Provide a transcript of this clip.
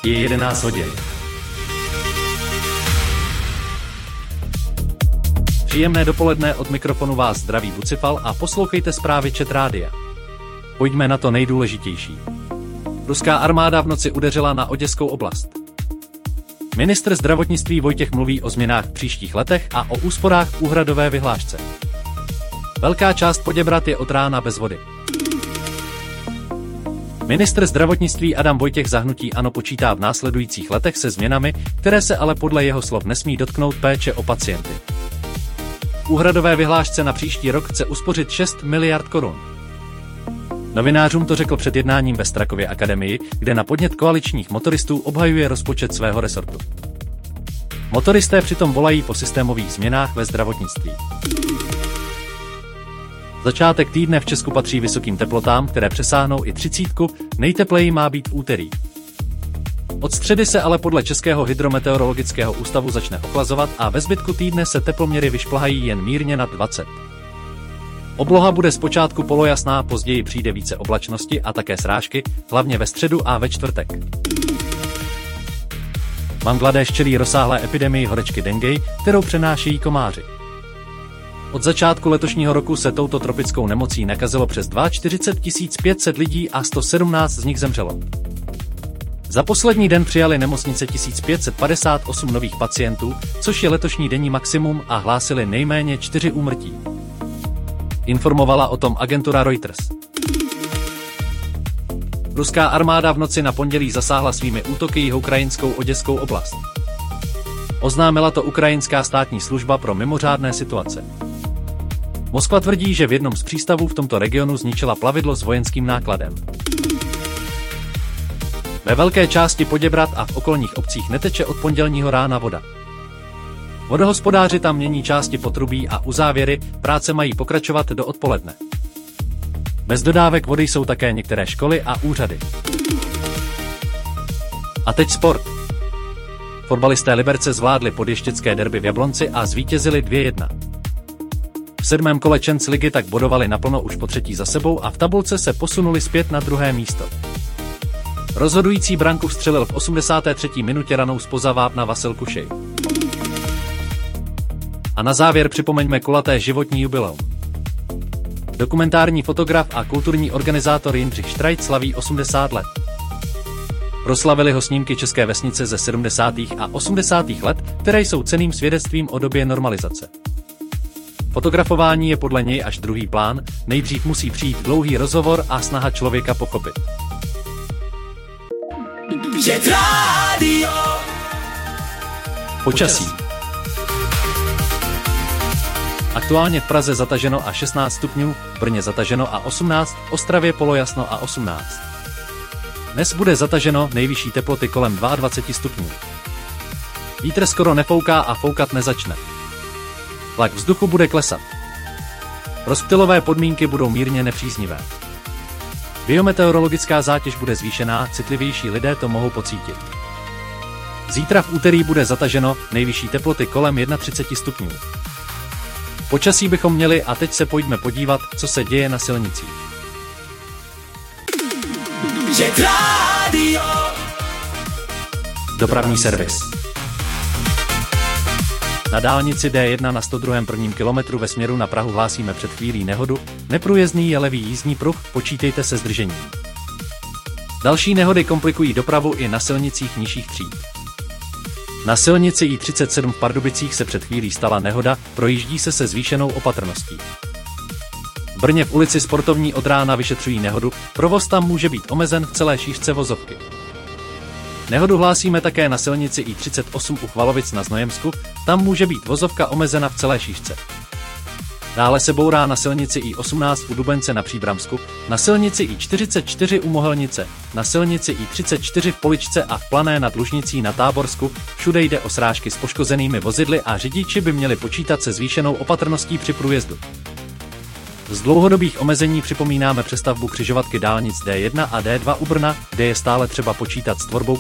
Je 11 hodin. Příjemné dopoledne, od mikrofonu vás zdraví Bucifal a poslouchejte zprávy ČT Rádia. Pojďme na to nejdůležitější. Ruská armáda v noci udeřila na Oděskou oblast. Ministr zdravotnictví Vojtěch mluví o změnách v příštích letech a o úsporách v úhradové vyhlášce. Velká část Poděbrad je od rána bez vody. Ministr zdravotnictví Adam Vojtěch za hnutí ANO počítá v následujících letech se změnami, které se ale podle jeho slov nesmí dotknout péče o pacienty. V úhradové vyhlášce na příští rok chce uspořit 6 miliard korun. Novinářům to řekl před jednáním ve Strakově akademii, kde na podnět koaličních motoristů obhajuje rozpočet svého resortu. Motoristé přitom volají po systémových změnách ve zdravotnictví. Začátek týdne v Česku patří vysokým teplotám, které přesáhnou i 30, nejtepleji má být v úterý. Od středy se ale podle Českého hydrometeorologického ústavu začne ochlazovat a ve zbytku týdne se teploměry vyšplhají jen mírně nad 20. Obloha bude zpočátku polojasná, později přijde více oblačnosti a také srážky, hlavně ve středu a ve čtvrtek. Bangladéš čelí rozsáhlé epidemii horečky dengue, kterou přenášejí komáři. Od začátku letošního roku se touto tropickou nemocí nakazilo přes 42 500 lidí a 117 z nich zemřelo. Za poslední den přijali nemocnice 1558 nových pacientů, což je letošní denní maximum, a hlásili nejméně 4 úmrtí. Informovala o tom agentura Reuters. Ruská armáda v noci na pondělí zasáhla svými útoky jihoukrajinskou Oděskou oblast. Oznámila to ukrajinská státní služba pro mimořádné situace. Moskva tvrdí, že v jednom z přístavů v tomto regionu zničila plavidlo s vojenským nákladem. Ve velké části Poděbrad a v okolních obcích neteče od pondělního rána voda. Vodohospodáři tam mění části potrubí a uzávěry, práce mají pokračovat do odpoledne. Bez dodávek vody jsou také některé školy a úřady. A teď sport. Fotbalisté Liberce zvládli podještěcké derby v Jablonci a zvítězili 2-1. V 7. kole Champions ligy tak bodovali naplno už po třetí za sebou a v tabulce se posunuli zpět na 2. místo. Rozhodující branku vstřelil v 83. minutě ranou zpoza vápna Vasil Kušej. A na závěr připomeňme kulaté životní jubileum. Dokumentární fotograf a kulturní organizátor Jindřich Štrajc slaví 80 let. Proslavili ho snímky české vesnice ze 70. a 80. let, které jsou cenným svědectvím o době normalizace. Fotografování je podle něj až druhý plán, nejdřív musí přijít dlouhý rozhovor a snaha člověka pochopit. Počasí. Aktuálně v Praze zataženo a 16 stupňů, v Brně zataženo a 18, v Ostravě polojasno a 18. Dnes bude zataženo, nejvyšší teploty kolem 22 stupňů. Vítr skoro nefouká a foukat nezačne. Tlak vzduchu bude klesat. Rozptylové podmínky budou mírně nepříznivé. Biometeorologická zátěž bude zvýšená, citlivější lidé to mohou pocítit. Zítra v úterý bude zataženo, nejvyšší teploty kolem 31 stupňů. Počasí bychom měli a teď se pojďme podívat, co se děje na silnicích. Dopravní servis. Na dálnici D1 na 102. prvním kilometru ve směru na Prahu hlásíme před chvílí nehodu, neprůjezdný je levý jízdní pruh, počítejte se zdržením. Další nehody komplikují dopravu i na silnicích nižších tříd. Na silnici I37 v Pardubicích se před chvílí stala nehoda, projíždí se se zvýšenou opatrností. V Brně v ulici Sportovní od rána vyšetřují nehodu, provoz tam může být omezen v celé šířce vozovky. Nehodu hlásíme také na silnici I38 u Chvalovic na Znojemsku, tam může být vozovka omezena v celé šířce. Dále se bourá na silnici I18 u Dubence na Příbramsku, na silnici I44 u Mohelnice, na silnici I34 v Poličce a v Plané nad Lužnicí na Táborsku, všude jde o srážky s poškozenými vozidly a řidiči by měli počítat se zvýšenou opatrností při průjezdu. Z dlouhodobých omezení připomínáme přestavbu křižovatky dálnic D1 a D2 u Brna, kde je stále třeba počítat s tvorbou